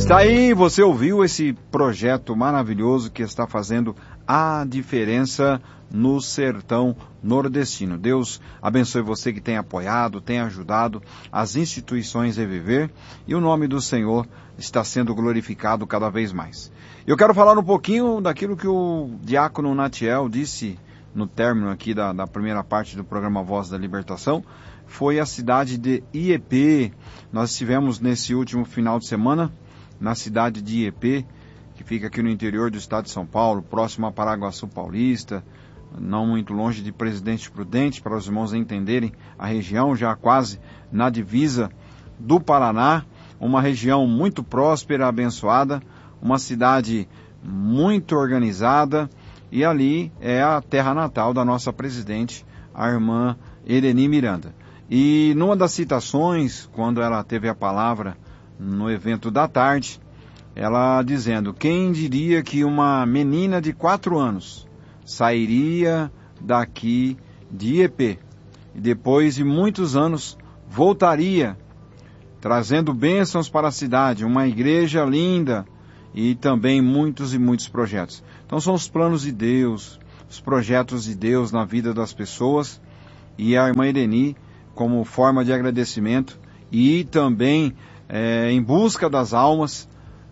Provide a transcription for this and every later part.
Está aí, você ouviu esse projeto maravilhoso que está fazendo a diferença no sertão nordestino. Deus abençoe você que tem apoiado, tem ajudado as instituições Reviver, e o nome do Senhor está sendo glorificado cada vez mais. Eu quero falar um pouquinho daquilo que o diácono Natiel disse no término aqui da primeira parte do programa Voz da Libertação. Foi a cidade de Iepê. Nós estivemos nesse último final de semana na cidade de Iepê, que fica aqui no interior do estado de São Paulo, próximo a Paraguaçu Paulista, não muito longe de Presidente Prudente, para os irmãos entenderem a região, já quase na divisa do Paraná, uma região muito próspera, abençoada, uma cidade muito organizada, e ali é a terra natal da nossa presidente, a irmã Ereni Miranda. E numa das citações, quando ela teve a palavra no evento da tarde, ela dizendo: quem diria que uma menina de 4 anos sairia daqui de Iepê e depois de muitos anos voltaria trazendo bênçãos para a cidade, uma igreja linda e também muitos e muitos projetos. Então são os planos de Deus, os projetos de Deus na vida das pessoas, e a irmã Ereni, como forma de agradecimento e também em busca das almas,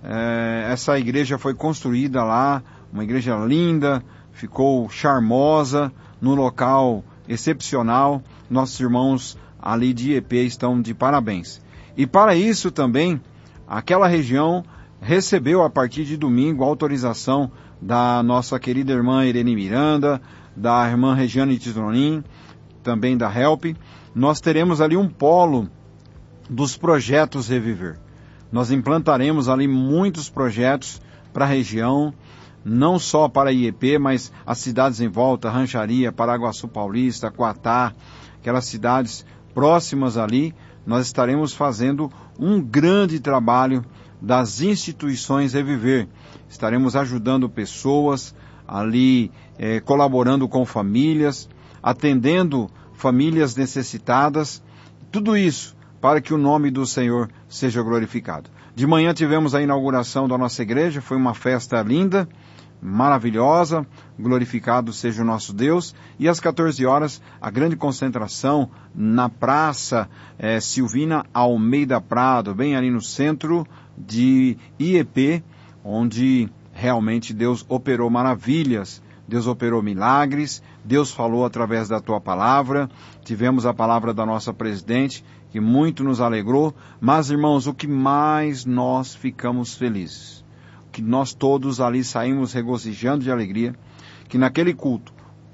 essa igreja foi construída lá, uma igreja linda, ficou charmosa, num local excepcional. Nossos irmãos ali de Iepê estão de parabéns. E para isso também, aquela região recebeu a partir de domingo a autorização da nossa querida irmã Ereni Miranda, da irmã Regiane Titronin, também da HELP. Nós teremos ali um polo dos projetos Reviver. Nós implantaremos ali muitos projetos para a região, não só para Iepê, mas as cidades em volta, Rancharia, Paraguaçu Paulista, Quatá, aquelas cidades próximas ali. Nós estaremos fazendo um grande trabalho das instituições Reviver. Estaremos ajudando pessoas ali, colaborando com famílias, atendendo famílias necessitadas, tudo isso para que o nome do Senhor seja glorificado. De manhã tivemos a inauguração da nossa igreja, foi uma festa linda, maravilhosa, glorificado seja o nosso Deus, e às 14 horas a grande concentração na Praça Silvina Almeida Prado, bem ali no centro de Iepê, onde realmente Deus operou maravilhas, Deus operou milagres, Deus falou através da tua palavra, tivemos a palavra da nossa presidente, que muito nos alegrou, mas irmãos, o que mais nós ficamos felizes, que nós todos ali saímos regozijando de alegria, que naquele culto,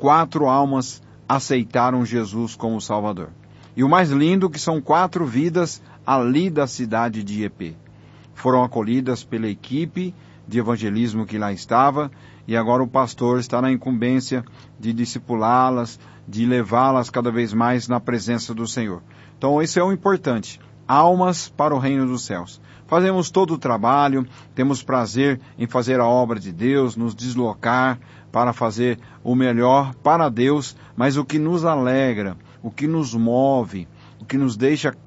4 almas aceitaram Jesus como Salvador. E o mais lindo que são 4 vidas ali da cidade de Iepê. Foram acolhidas pela equipe de evangelismo que lá estava, e agora o pastor está na incumbência de discipulá-las, de levá-las cada vez mais na presença do Senhor. Então isso é o importante, almas para o reino dos céus. Fazemos todo o trabalho, temos prazer em fazer a obra de Deus, nos deslocar para fazer o melhor para Deus, mas o que nos alegra, o que nos move, o que nos deixa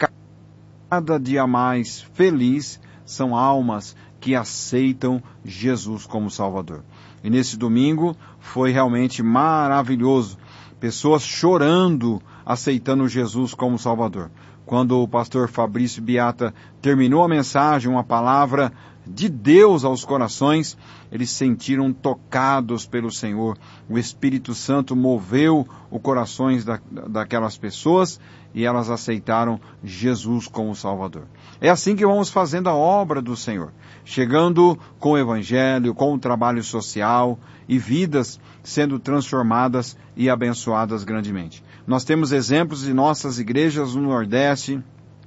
cada dia mais feliz, são almas que aceitam Jesus como Salvador. E nesse domingo foi realmente maravilhoso. Pessoas chorando, aceitando Jesus como Salvador. Quando o pastor Fabrício Beata terminou a mensagem, uma palavra de Deus aos corações, eles sentiram tocados pelo Senhor. O Espírito Santo moveu os corações daquelas pessoas e elas aceitaram Jesus como Salvador. É assim que vamos fazendo a obra do Senhor, chegando com o Evangelho, com o trabalho social e vidas sendo transformadas e abençoadas grandemente. Nós temos exemplos de nossas igrejas no Nordeste,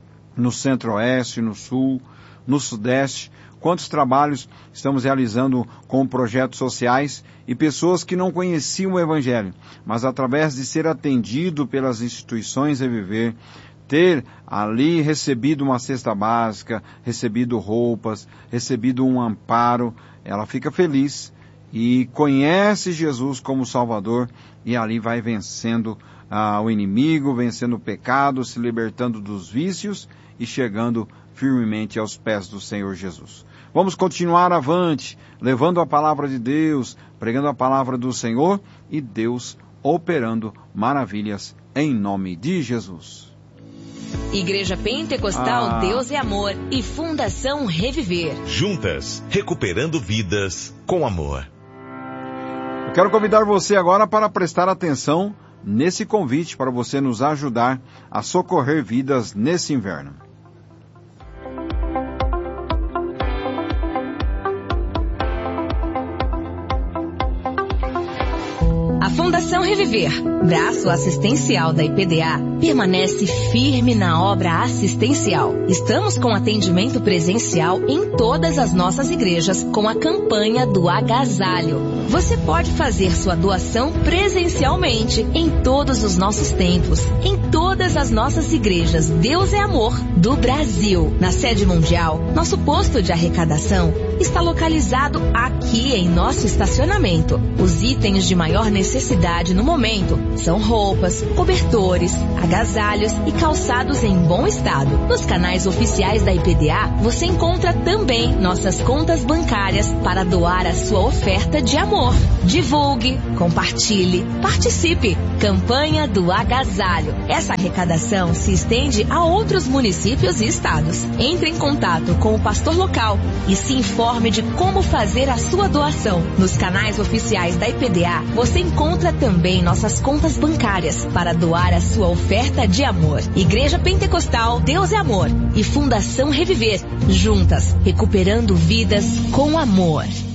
no Centro-Oeste, no Sul, no Sudeste. Quantos trabalhos estamos realizando com projetos sociais e pessoas que não conheciam o Evangelho, mas através de ser atendido pelas instituições Reviver, ter ali recebido uma cesta básica, recebido roupas, recebido um amparo, ela fica feliz e conhece Jesus como Salvador e ali vai vencendo o inimigo, vencendo o pecado, se libertando dos vícios e chegando firmemente aos pés do Senhor Jesus. Vamos continuar avante, levando a palavra de Deus, pregando a palavra do Senhor e Deus operando maravilhas em nome de Jesus. Igreja Pentecostal Deus é Amor e Fundação Reviver. Juntas, recuperando vidas com amor. Eu quero convidar você agora para prestar atenção nesse convite para você nos ajudar a socorrer vidas nesse inverno. A Fundação Reviver, braço assistencial da IPDA, permanece firme na obra assistencial. Estamos com atendimento presencial em todas as nossas igrejas com a campanha do agasalho. Você pode fazer sua doação presencialmente em todos os nossos templos, em todas as nossas igrejas Deus é Amor do Brasil. Na sede mundial, nosso posto de arrecadação está localizado aqui em nosso estacionamento. Os itens de maior necessidade no momento são roupas, cobertores, agasalhos e calçados em bom estado. Nos canais oficiais da IPDA, você encontra também nossas contas bancárias para doar a sua oferta de amor. Divulgue, compartilhe, participe. Campanha do Agasalho. Essa arrecadação se estende a outros municípios e estados. Entre em contato com o pastor local e se informe de como fazer a sua doação. Nos canais oficiais da IPDA, você encontra também nossas contas bancárias para doar a sua oferta de amor. Igreja Pentecostal Deus é Amor e Fundação Reviver. Juntas, recuperando vidas com amor.